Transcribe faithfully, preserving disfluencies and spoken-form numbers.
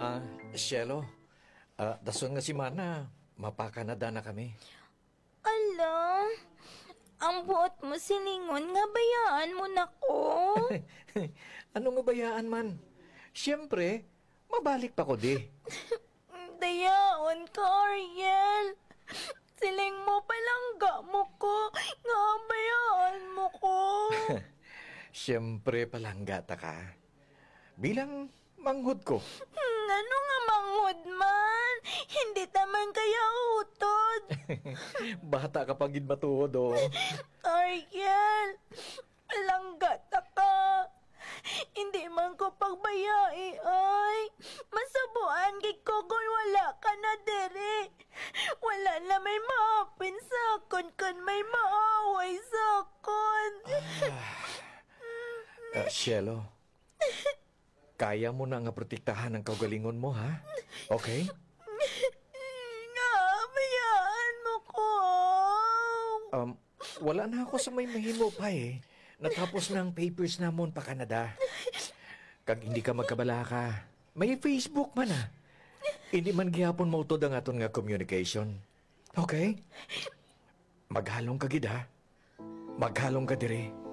Ah, Shelo, ah, dason nga si Mana, mapakanada na kami. Ala, ang buot mo siningon nga bayaan mo na ko. Ano nga bayaan man? Siyempre, mabalik pa ko di. Dayaon ka, Ariel. Siling mo palangga mo ko, nga bayaan mo ko. Siyempre palanggata ka. Bilang manghud ko. Hmm, ano nga manghod man? Hindi taman kaya utod. Bata ka pagid matuod, oh. Ariel, palanggata ka. Hindi man ko pagbayai ay. Masabuan kay ko kung wala ka na dere. Wala na may maapin sa akon kun may maaway sa akon. Uh, Shelo, kaya mo na nga protektahan ang kaugalingon mo, ha? Okay? Nga, bayaan mo ko. Um, wala na ako sa may mahimo pa eh. Natapos na ang papers namon pa Canada. Kag hindi ka magkabala ka, may Facebook man ah. Hindi man gihapon mautod ang aton nga communication. Okay? Maghalong ka gid ha. Maghalong ka dire.